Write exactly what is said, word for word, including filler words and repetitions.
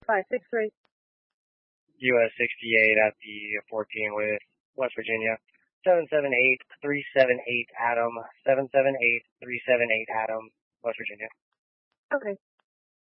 five six three. U S sixty-eight at the fourteen with West Virginia. seven seven eight, three seven eight Adam. seven seven eight, three seven eight Adam, West Virginia. Okay.